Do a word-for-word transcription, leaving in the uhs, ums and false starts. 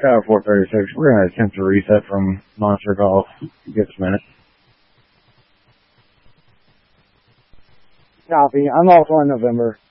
Uh, four thirty-six. We're going to attempt to reset from Monster Golf. Give us a minute. Copy. I'm also in November.